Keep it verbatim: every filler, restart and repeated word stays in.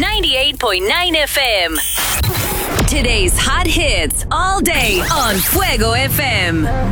ninety-eight point nine F M. Today's hot hits all day on Fuego F M.